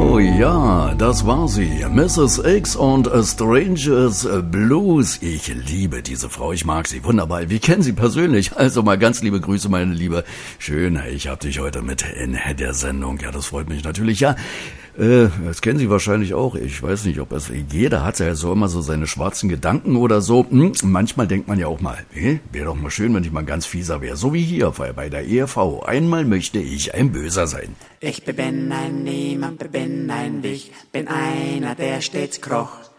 Oh ja, das war sie. Mrs. X und A Stranger's Blues. Ich liebe diese Frau, ich mag sie wunderbar. Wir kennen sie persönlich, also mal ganz liebe Grüße, meine Liebe. Schön, ich hab dich heute mit in der Sendung. Ja, das freut mich natürlich. Ja, das kennen Sie wahrscheinlich auch. Ich weiß nicht, ob es jeder hat ja so immer so seine schwarzen Gedanken oder so. Manchmal denkt man ja auch mal, wäre doch mal schön, wenn ich mal ganz fieser wäre. So wie hier bei der ERV. Einmal möchte ich ein Böser sein. Ich bin ein Niemand, bin ein Wich, bin einer, der stets kroch.